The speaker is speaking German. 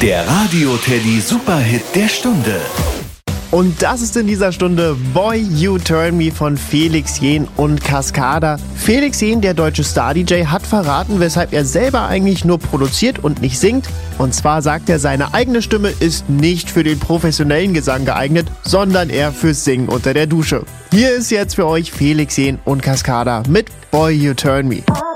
Der Radio Teddy Superhit der Stunde. Und das ist in dieser Stunde Boy You Turn Me von Felix Jähn und Cascada. Felix Jähn, der deutsche Star-DJ, hat verraten, weshalb er selber eigentlich nur produziert und nicht singt. Und zwar sagt er, seine eigene Stimme ist nicht für den professionellen Gesang geeignet, sondern eher fürs Singen unter der Dusche. Hier ist jetzt für euch Felix Jähn und Cascada mit Boy You Turn Me.